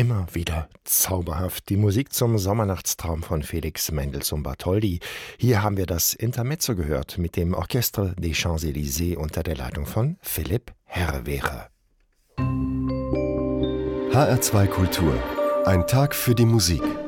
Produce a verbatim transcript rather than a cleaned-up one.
immer wieder zauberhaft. Die Musik zum Sommernachtstraum von Felix Mendelssohn Bartholdy. Hier haben wir das Intermezzo gehört mit dem Orchestre des Champs-Élysées unter der Leitung von Philipp Herrwerer. H R zwei Kultur. Ein Tag für die Musik.